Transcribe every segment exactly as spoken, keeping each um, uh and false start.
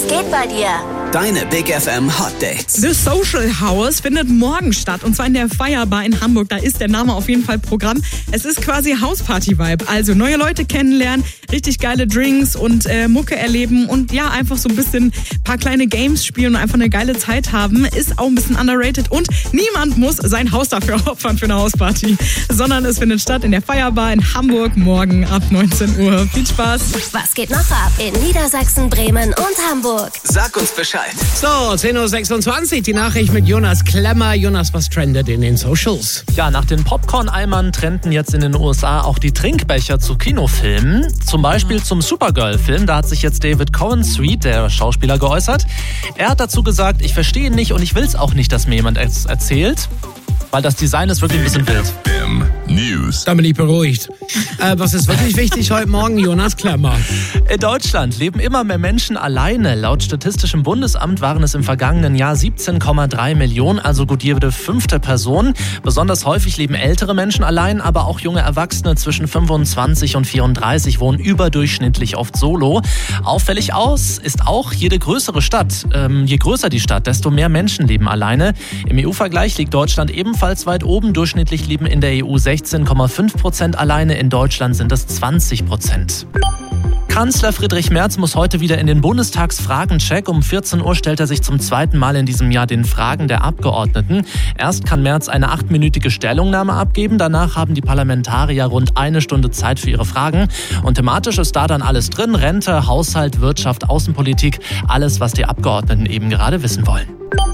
geht bei dir? Deine Big F M Hot Dates. The Social House findet morgen statt und zwar in der Feierbar in Hamburg. Da ist der Name auf jeden Fall Programm. Es ist quasi Hausparty-Vibe. Also neue Leute kennenlernen, richtig geile Drinks und äh, Mucke erleben und ja, einfach so ein bisschen ein paar kleine Games spielen und einfach eine geile Zeit haben. Ist auch ein bisschen underrated und niemand muss sein Haus dafür opfern für eine Hausparty, sondern es findet statt in der Feierbar in Hamburg morgen ab neunzehn Uhr. Viel Spaß. Was geht noch ab in Niedersachsen, Bremen und Hamburg? Sag uns Bescheid. So, zehn Uhr sechsundzwanzig, die Nachricht mit Jonas Klemmer. Jonas, was trendet in den Socials? Ja, nach den Popcorn-Eimern trenden jetzt in den U S A auch die Trinkbecher zu Kinofilmen. Zum Beispiel zum Supergirl-Film. Da hat sich jetzt David Cohen-Sweet, der Schauspieler, geäußert. Er hat dazu gesagt, ich verstehe nicht und ich will es auch nicht, dass mir jemand es erzählt. Weil das Design ist wirklich ein bisschen wild. News. Da bin ich beruhigt. Äh, was ist wirklich wichtig heute Morgen? Jonas Klemmer. In Deutschland leben immer mehr Menschen alleine. Laut Statistischem Bundesamt waren es im vergangenen Jahr siebzehn Komma drei Millionen, also gut jede fünfte Person. Besonders häufig leben ältere Menschen allein, aber auch junge Erwachsene zwischen fünfundzwanzig und vierunddreißig wohnen überdurchschnittlich oft solo. Auffällig aus ist auch jede größere Stadt. Ähm, je größer die Stadt, desto mehr Menschen leben alleine. Im E U-Vergleich liegt Deutschland ebenfalls weit oben. Durchschnittlich leben in der E U sechzehn Komma fünf Prozent alleine. In Deutschland sind es zwanzig Prozent. Kanzler Friedrich Merz muss heute wieder in den Bundestagsfragencheck. Um vierzehn Uhr stellt er sich zum zweiten Mal in diesem Jahr den Fragen der Abgeordneten. Erst kann Merz eine achtminütige Stellungnahme abgeben. Danach haben die Parlamentarier rund eine Stunde Zeit für ihre Fragen. Und thematisch ist da dann alles drin. Rente, Haushalt, Wirtschaft, Außenpolitik. Alles, was die Abgeordneten eben gerade wissen wollen.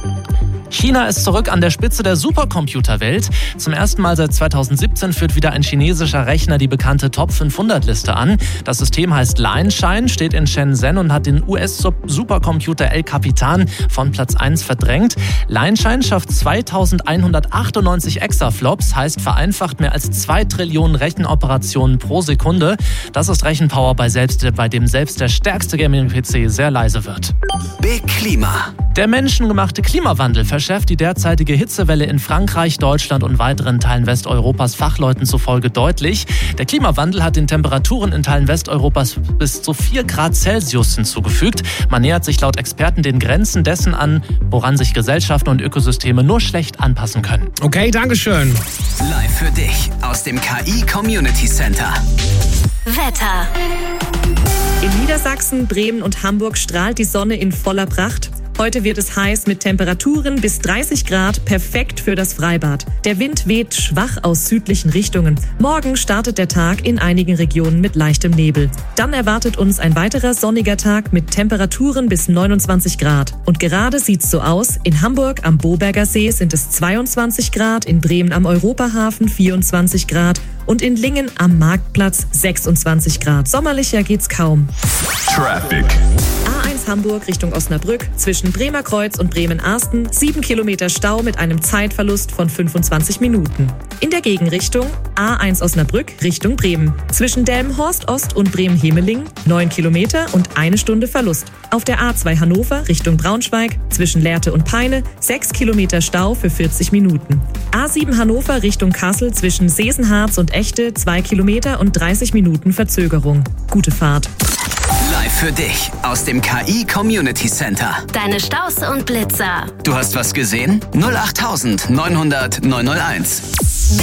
China ist zurück an der Spitze der Supercomputerwelt. Zum ersten Mal seit zweitausendsiebzehn führt wieder ein chinesischer Rechner die bekannte Top fünfhundert-Liste an. Das System heißt Lianshine, steht in Shenzhen und hat den U S-Supercomputer El Capitan von Platz eins verdrängt. Lianshine schafft zweitausendeinhundertachtundneunzig Exaflops, heißt vereinfacht mehr als zwei Trillionen Rechenoperationen pro Sekunde. Das ist Rechenpower, bei, selbst, bei dem selbst der stärkste Gaming-P C sehr leise wird. Big Klima. Der menschengemachte Klimawandel verschärft die derzeitige Hitzewelle in Frankreich, Deutschland und weiteren Teilen Westeuropas Fachleuten zufolge deutlich. Der Klimawandel hat den Temperaturen in Teilen Westeuropas bis zu vier Grad Celsius hinzugefügt. Man nähert sich laut Experten den Grenzen dessen an, woran sich Gesellschaften und Ökosysteme nur schlecht anpassen können. Okay, dankeschön. Live für dich aus dem K I Community Center. Wetter. In Niedersachsen, Bremen und Hamburg strahlt die Sonne in voller Pracht. Heute wird es heiß mit Temperaturen bis dreißig Grad, perfekt für das Freibad. Der Wind weht schwach aus südlichen Richtungen. Morgen startet der Tag in einigen Regionen mit leichtem Nebel. Dann erwartet uns ein weiterer sonniger Tag mit Temperaturen bis neunundzwanzig Grad. Und gerade sieht's so aus, in Hamburg am Boberger See sind es zweiundzwanzig Grad, in Bremen am Europahafen vierundzwanzig Grad und in Lingen am Marktplatz sechsundzwanzig Grad. Sommerlicher geht's kaum. Traffic. A eins Hamburg Richtung Osnabrück, zwischen Bremerkreuz und Bremen-Arsten, sieben Kilometer Stau mit einem Zeitverlust von fünfundzwanzig Minuten. In der Gegenrichtung A eins Osnabrück Richtung Bremen, zwischen Delmenhorst Ost und Bremen-Hemeling, neun Kilometer und eine Stunde Verlust. Auf der A zwei Hannover Richtung Braunschweig, zwischen Lehrte und Peine, sechs Kilometer Stau für vierzig Minuten. A sieben Hannover Richtung Kassel, zwischen Sesenharz und Echte, zwei Kilometer und dreißig Minuten Verzögerung. Gute Fahrt. Live für dich aus dem K I Community Center. Deine Staus und Blitzer. Du hast was gesehen? null acht neunhundert neunhunderteins.